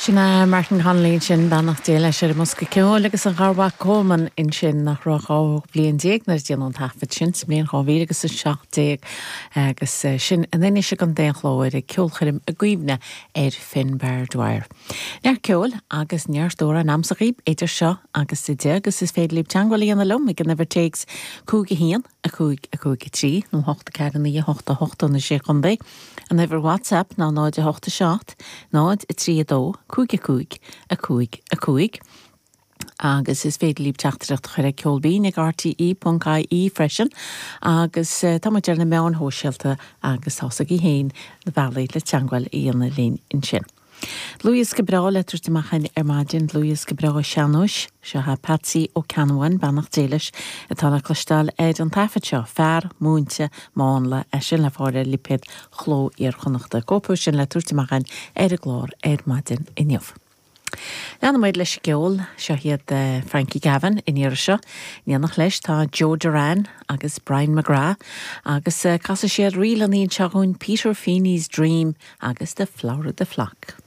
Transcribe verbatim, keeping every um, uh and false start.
Sinna Martin Hanlín sin bannach déile sé musca ceol agus an garbha coman in sin nach roá blion déag nar déanú tafid sin blion ráhí agus seach déag agus sin an inis se an déanlóir i ceolcharim a gcuimhne ar fin beardhair. Near ceol agus neartóra an amsaríb idir seo agus i dé agus is féidir líb teanghaí an lom, ag an never takes cúga hían a cúig a cúig trí nó hochta cean í hochta hochta na sé chundé an ever WhatsApp ná náid a hochta seacht náid i trí dó cúig a cúig a cúig a cúig agus is féidir líb teachtareacht chuir ag ceolbín ag r t e dot i e freisin agus táidir na meán hóisialta agus thosaigh í héin na bhealaí le teanghfuil íonna lín in sin. Luis Cabral letter to Machan Ermadin, Luis Cabral Shanush, Shaha Patsy O'Canwan, Banach Delish, Atala Clastal Ed and Tafacha, Far, Moonte, Monla, Eshel Lafore, Lipid, Chlo, Irkonachta, Gopush and letter to Machan, Ediglor, Ermadin, Inyuf. Leanna maid leis ceol, seo hiad Frankie Gavin in Irisha, Nianach leis tá Joe Duran agus Brian McGrath, agus uh, casa siad riil an íon seaghún Peter Feeney's Dream agus the Flower of the Flock.